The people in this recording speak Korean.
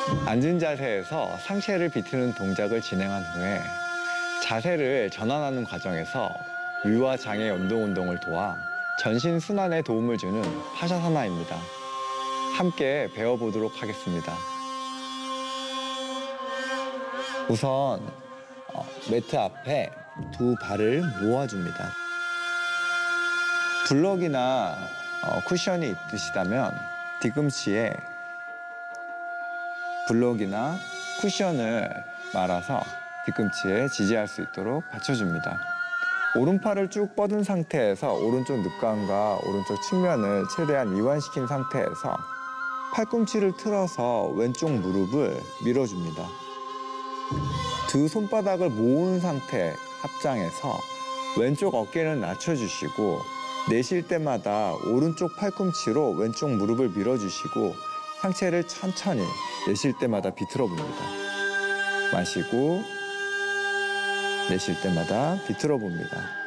앉은 자세에서 상체를 비트는 동작을 진행한 후에 자세를 전환하는 과정에서 위와 장의 운동을 도와 전신 순환에 도움을 주는 파샤사나입니다. 함께 배워보도록 하겠습니다. 우선 매트 앞에 두 발을 모아줍니다. 블럭이나 쿠션이 있으시다면 뒤꿈치에 블럭이나 쿠션을 말아서 뒤꿈치에 지지할 수 있도록 받쳐줍니다. 오른팔을 쭉 뻗은 상태에서 오른쪽 늑관과 오른쪽 측면을 최대한 이완시킨 상태에서 팔꿈치를 틀어서 왼쪽 무릎을 밀어줍니다. 두 손바닥을 모은 상태 합장해서 왼쪽 어깨는 낮춰주시고 내쉴 때마다 오른쪽 팔꿈치로 왼쪽 무릎을 밀어주시고 상체를 천천히 내쉴 때마다 비틀어 봅니다. 마시고 내쉴 때마다 비틀어 봅니다.